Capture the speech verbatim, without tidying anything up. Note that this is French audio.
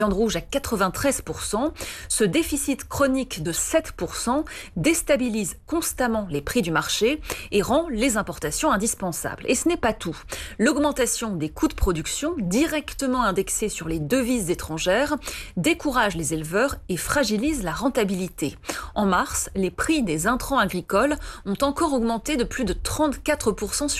viande rouge à quatre-vingt-treize pour cent. Ce déficit chronique de sept pour cent déstabilise constamment les prix du marché et rend les importations indispensables. Et ce n'est pas tout. L'augmentation des coûts de production, directement indexés sur les devises étrangères, décourage les éleveurs et fragilise la rentabilité. En mars, les prix des intrants agricoles ont encore augmenté de plus de trente-quatre pour cent sur